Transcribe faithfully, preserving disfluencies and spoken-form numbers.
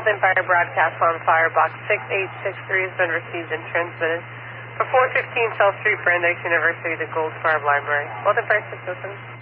Walden Fire broadcast on Firebox six eight six three has been received and transmitted for four fifteen South Street, Brandeis University, the Gold Farb Library. Walden Fire six oh seven.